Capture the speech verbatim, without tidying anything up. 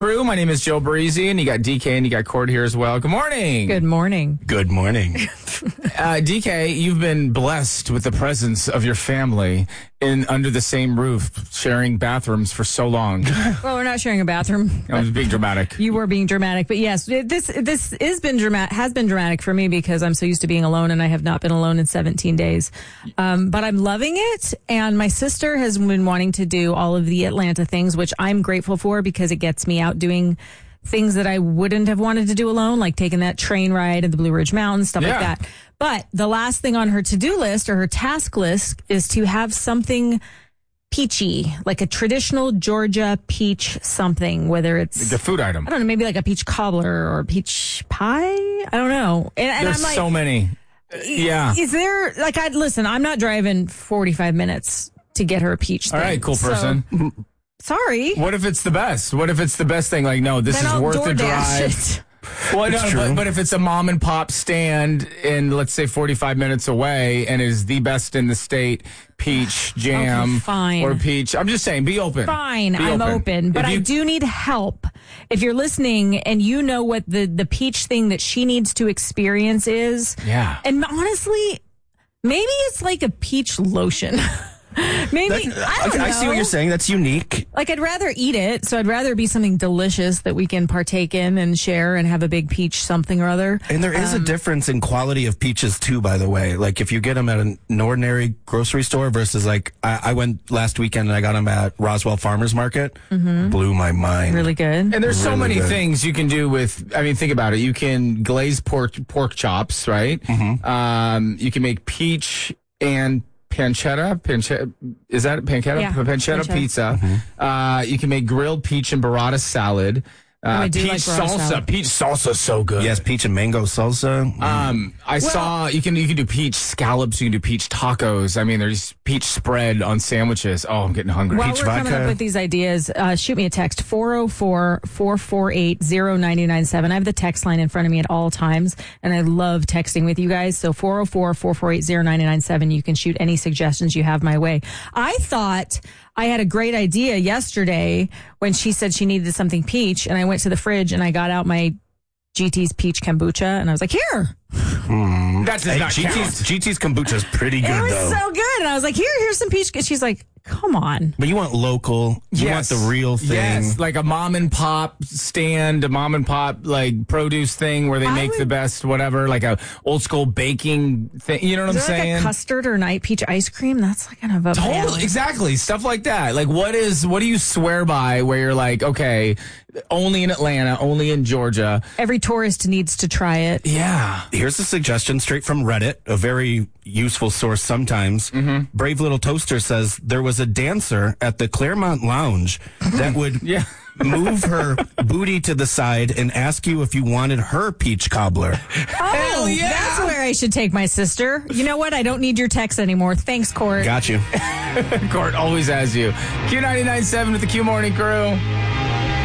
Crew, my name is Joe Breezy, and you got D K and you got Cord here as well. Good morning. Good morning. Good morning. uh, D K, you've been blessed with the presence of your family in under the same roof, sharing bathrooms for so long. Well, we're not sharing a bathroom. I was being dramatic. You were being dramatic, but yes, this this has been dramatic. Has been dramatic for me because I'm so used to being alone, and I have not been alone in seventeen days. Um, but I'm loving it, and my sister has been wanting to do all of the Atlanta things, which I'm grateful for because it gets me out doing things that I wouldn't have wanted to do alone, like taking that train ride in the Blue Ridge Mountains, stuff Yeah. like that. But the last thing on her to-do list or her task list is to have something peachy, like a traditional Georgia peach something, whether it's The food item. I don't know, maybe like a peach cobbler or a peach pie. I don't know. And, and There's I'm like, so many. Yeah. Is there like I'd listen? I'm not driving forty-five minutes to get her a peach thing. All right, cool So, person. sorry. What if it's the best? What if it's the best thing? Like, no, this Then is I'll worth the DoorDash drive. it. Well, no, It's true. but, but if it's a mom and pop stand in, let's say, forty-five minutes away and is the best in the state, peach jam Okay, fine. or peach, I'm just saying, be open. Fine, Be I'm open, but If I you- do need help. If you're listening and you know what the the peach thing that she needs to experience is, Yeah. and honestly, maybe it's like a peach lotion. Maybe That- I don't know. I see what you're saying. That's unique. Like, I'd rather eat it, so I'd rather be something delicious that we can partake in and share and have a big peach something or other. And there is Um, a difference in quality of peaches too, by the way. Like if you get them at an ordinary grocery store versus like I, I went last weekend and I got them at Roswell Farmers Market. Blew my mind. Really good. And there's so Really many good. things you can do with, I mean, think about it. You can glaze pork, pork chops, right? Mm-hmm. Um, you can make peach and pancetta. Pancetta, is that pancetta? Yeah, Pancetta, pancetta. pizza. Mm-hmm. Uh, you can make grilled peach and burrata salad. Uh, I do peach like burrata salsa. salad. Peach salsa so good. Yes, peach and mango salsa. Mm. Um, I saw you can you can do peach scallops, you can do peach tacos. I mean, there's peach spread on sandwiches. Oh, I'm getting hungry. While Peach we're coming vodka. up with these ideas, uh, shoot me a text, four oh four, four four eight, oh nine nine seven. I have the text line in front of me at all times, and I love texting with you guys. So four oh four, four four eight, oh nine nine seven. You can shoot any suggestions you have my way. I thought I had a great idea yesterday when she said she needed something peach, and I went to the fridge and I got out my G T's peach kombucha, and I was like, here. That does Hey, not G T's, count. G T's kombucha is pretty good It was though. so good. And I was like, here, here's some peach. She's like, come on. but you want local. You Yes. want the real thing. Yes, like a mom and pop stand, a mom and pop like produce thing where they I make the would- best whatever, like a old school baking thing. You know what Is I'm there saying? like a custard or night peach ice cream? That's like kind of a Totally, exactly. Stuff like that. Like, what is, what do you swear by where you're like, okay, only in Atlanta, only in Georgia? Every tourist needs to try it. Yeah. Here's a suggestion straight from Reddit, a very useful source sometimes. Mm-hmm. Brave Little Toaster says there was a dancer at the Claremont Lounge that would Yeah. move her booty to the side and ask you if you wanted her peach cobbler. Oh, yeah. that's where I should take my sister. You know what? I don't need your text anymore. Thanks, Court. Got you. Court always has you. Q ninety-nine point seven with the Q Morning Crew.